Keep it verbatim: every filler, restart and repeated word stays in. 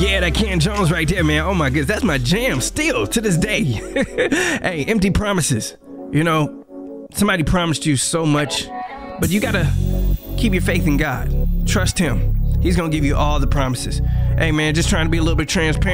Yeah, that Ken Jones right there, man. Oh my goodness, that's my jam still to this day. Hey, empty promises. You know, somebody promised you so much, but you gotta keep your faith in God. Trust him. He's gonna give you all the promises. Hey man, just trying to be a little bit transparent.